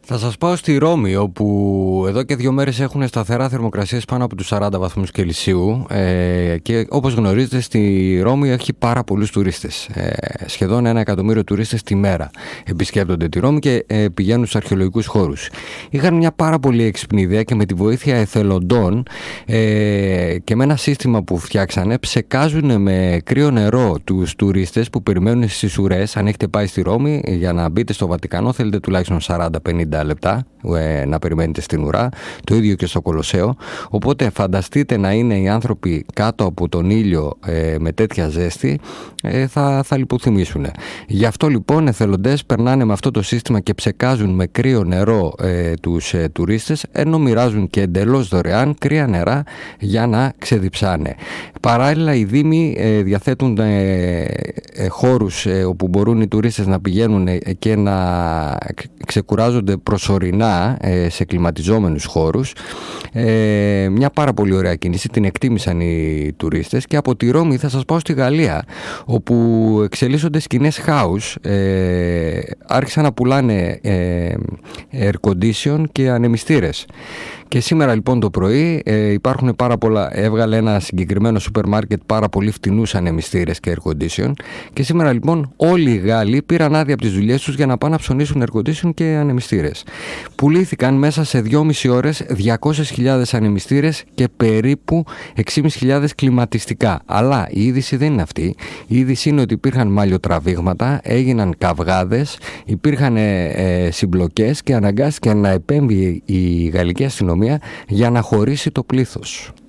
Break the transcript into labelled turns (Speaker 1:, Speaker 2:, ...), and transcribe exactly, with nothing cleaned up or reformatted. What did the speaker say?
Speaker 1: Θα σας πάω στη Ρώμη, όπου εδώ και δύο μέρες έχουν σταθερά θερμοκρασίες πάνω από τους σαράντα βαθμούς Κελσίου ε, και όπως γνωρίζετε στη Ρώμη έχει πάρα πολλούς τουρίστες. Ε, σχεδόν ένα εκατομμύριο τουρίστες τη μέρα επισκέπτονται τη Ρώμη και ε, πηγαίνουν στους αρχαιολογικούς χώρους. Είχαν μια πάρα πολύ έξυπνη ιδέα και με τη βοήθεια εθελοντών ε, και με ένα σύστημα που φτιάξανε ψεκάζουν με κρύο νερό τους τουρίστες που περιμένουν στις ουρές. Αν έχετε πάει στη Ρώμη για να μπείτε στο Βατικανό θέλετε τουλάχιστον σαράντα πενήντα λεπτά ε, να περιμένετε στην ουρά, το ίδιο και στο Κολοσσέο. Οπότε φανταστείτε να είναι οι άνθρωποι κάτω από τον ήλιο ε, με τέτοια ζέστη, ε, θα, θα λιποθυμήσουν. Γι' αυτό λοιπόν εθελοντές περνάνε με αυτό το σύστημα και ψεκάζουν με κρύο νερό ε, τους ε, τουρίστες, ενώ μοιράζουν και εντελώς δωρεάν κρύα νερά για να ξεδιψάνε. Παράλληλα οι δήμοι ε, διαθέτουν ε, ε, χώρους ε, όπου μπορούν οι τουρίστες να πηγαίνουν ε, και να ξεκουράζονται προσωρινά ε, σε κλιματιζόμενους χώρους. Ε, μια πάρα πολύ ωραία κίνηση, την εκτίμησαν οι τουρίστες. Και από τη Ρώμη θα σας πάω στη Γαλλία, όπου εξελίσσονται σκηνές house. Ε, άρχισαν να πουλάνε ε, air condition και ανεμιστήρες. Και σήμερα λοιπόν το πρωί ε, υπάρχουν πάρα πολλά, έβγαλε ένα συγκεκριμένο σούπερ μάρκετ πάρα πολύ φτηνούς ανεμιστήρες και air condition, και σήμερα λοιπόν όλοι οι Γάλλοι πήραν άδεια από τις δουλειές τους για να πάνε να ψωνίσουν air condition και ανεμιστήρες. Πουλήθηκαν μέσα σε δυόμιση ώρες διακόσιες χιλιάδες ανεμιστήρες και περίπου έξι χιλιάδες πεντακόσια κλιματιστικά. Αλλά η είδηση δεν είναι αυτή. Η είδηση είναι ότι υπήρχαν μαλλιοτραβήγματα, έγιναν καυγάδες, υπήρχαν ε, συμπλοκές και αναγκάστηκε να επέμβει η γαλλική αστυνομία για να χωρίσει το πλήθος.